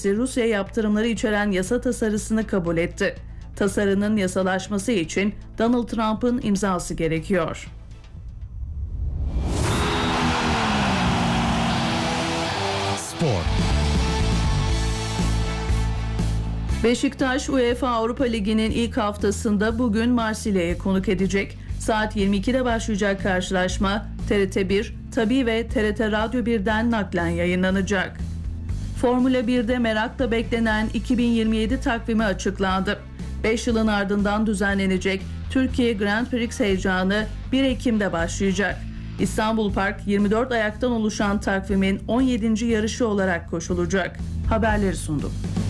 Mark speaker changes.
Speaker 1: Meclisi Rusya yaptırımları içeren yasa tasarısını kabul etti. Tasarının yasalaşması için Donald Trump'ın imzası gerekiyor.
Speaker 2: Spor.
Speaker 1: Beşiktaş UEFA Avrupa Ligi'nin ilk haftasında bugün Marsilya'yı konuk edecek. Saat 22'de başlayacak karşılaşma TRT1, Tabii ve TRT Radyo 1'den naklen yayınlanacak. Formula 1'de merakla beklenen 2027 takvimi açıklandı. 5 yılın ardından düzenlenecek Türkiye Grand Prix heyecanı 1 Ekim'de başlayacak. İstanbul Park 24 ayaktan oluşan takvimin 17. yarışı olarak koşulacak. Haberleri sundu.